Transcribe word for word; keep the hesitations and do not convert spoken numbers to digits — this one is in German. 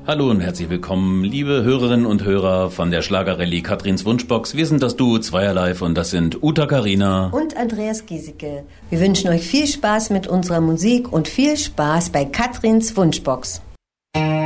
Hallo und herzlich willkommen, liebe Hörerinnen und Hörer von der Schlagerrallye Katrins Wunschbox. Wir sind das Duo Zweierlife und das sind Uta Carina und Andreas Giesecke. Wir wünschen euch viel Spaß mit unserer Musik und viel Spaß bei Katrins Wunschbox.